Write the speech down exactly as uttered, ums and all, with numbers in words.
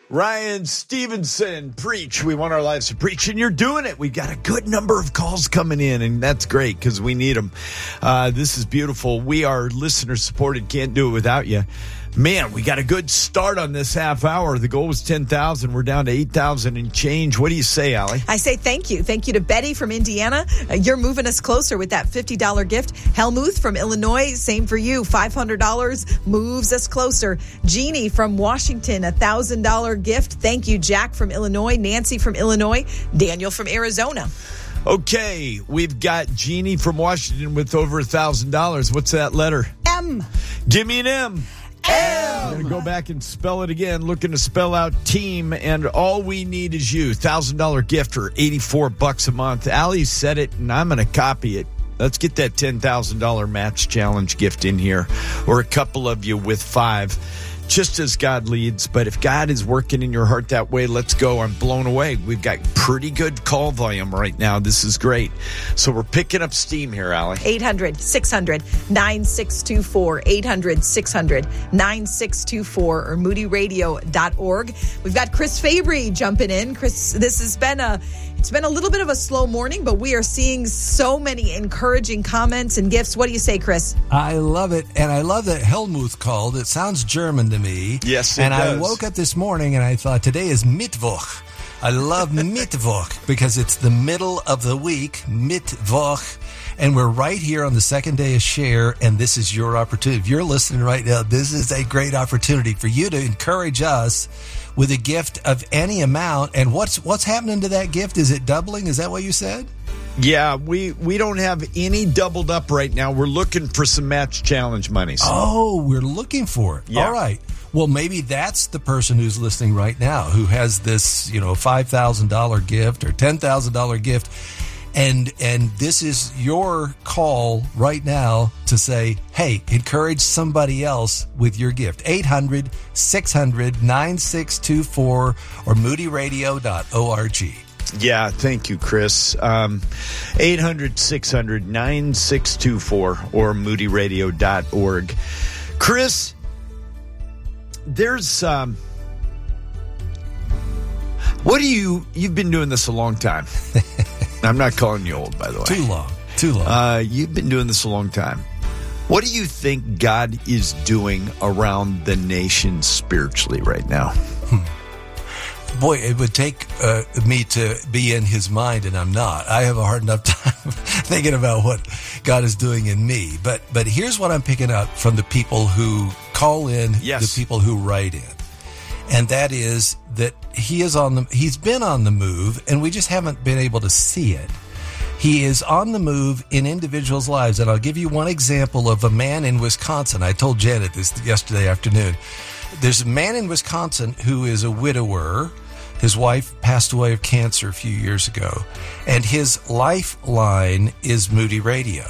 Ryan Stevenson, preach. We want our lives to preach, and you're doing it. We got a good number of calls coming in, and that's great because we need them. Uh, this is beautiful. We are listener-supported. Can't do it without you. Man, we got a good start on this half hour. The goal was ten thousand. We're down to eight thousand and change. What do you say, Allie? I say thank you. Thank you to Betty from Indiana. Uh, you're moving us closer with that fifty dollars gift. Helmuth from Illinois, same for you. five hundred dollars moves us closer. Jeannie from Washington, a one thousand dollars gift. Thank you, Jack from Illinois. Nancy from Illinois. Daniel from Arizona. Okay, we've got Jeannie from Washington with over one thousand dollars. What's that letter? M. Give me an M. M. I'm going to go back and spell it again, looking to spell out team, and all we need is you. one thousand dollars gift for eighty-four bucks a month. Allie said it, and I'm going to copy it. Let's get that ten thousand dollars match challenge gift in here, or a couple of you with five, just as God leads. But if God is working in your heart that way, let's go. I'm blown away. We've got pretty good call volume right now. This is great. So we're picking up steam here, Allie. eight hundred, six hundred, nine six two four, eight hundred, six hundred, nine six two four, or moody radio dot org. We've got Chris Fabry jumping in. Chris, this has been a It's been a little bit of a slow morning, but we are seeing so many encouraging comments and gifts. What do you say, Chris? I love it, and I love that Helmuth called. It sounds German to me. Yes, it and does. I woke up this morning and I thought, today is Mittwoch. I love Mittwoch because it's the middle of the week, Mittwoch, and we're right here on the second day of Share, and this is your opportunity. If you're listening right now, this is a great opportunity for you to encourage us with a gift of any amount. And what's what's happening to that gift? Is it doubling? Is that what you said? Yeah, we, we don't have any doubled up right now. We're looking for some match challenge monies. Oh, we're looking for it. Yeah. All right. Well, maybe that's the person who's listening right now who has this, you know, five thousand dollars gift or ten thousand dollars gift. And and this is your call right now to say, hey, encourage somebody else with your gift. eight hundred, six hundred, nine six two four or moody radio dot org. Yeah, thank you, Chris. Um, eight hundred, six hundred, nine six two four or moody radio dot org. Chris, there's... Um, what do you... You've been doing this a long time. I'm not calling you old, by the way. Too long. Too long. Uh, you've been doing this a long time. What do you think God is doing around the nation spiritually right now? Hmm. Boy, it would take uh, me to be in his mind, and I'm not. I have a hard enough time thinking about what God is doing in me. But but here's what I'm picking up from the people who call in, yes. the people who write in. And that is that he is on the, he's been on the move, and we just haven't been able to see it. He is on the move in individuals' lives. And I'll give you one example of a man in Wisconsin. I told Janet this yesterday afternoon. There's a man in Wisconsin who is a widower. His wife passed away of cancer a few years ago. And his lifeline is Moody Radio.